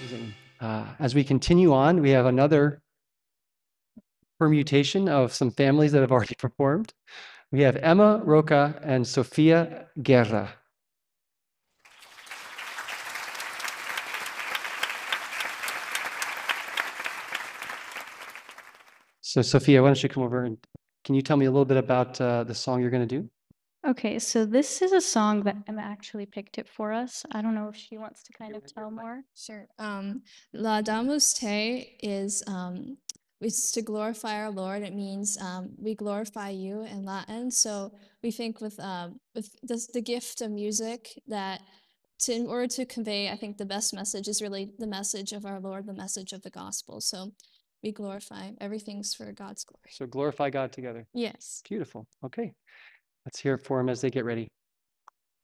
Amazing. As we continue on, we have another permutation of some families that have already performed. We have Emma Roca and Sofia Guerra. So Sofia, why don't you come over and can you tell me a little bit about the song you're going to do? Okay, so this is a song that Emma actually picked it for us. I don't know if she wants to kind of tell more. Sure. La Damus Te is to glorify our Lord. It means we glorify you in Latin. So we think with the gift of music that in order to convey, I think the best message is really the message of our Lord, the message of the gospel. So we glorify everything's for God's glory. So glorify God together. Yes. Beautiful. Okay. Let's hear it for them as they get ready.